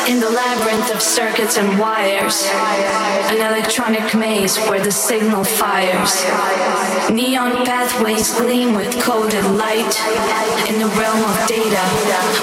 In the labyrinth of circuits and wires, an electronic maze where the signal fires. Neon pathways gleam with coded light in the realm of data.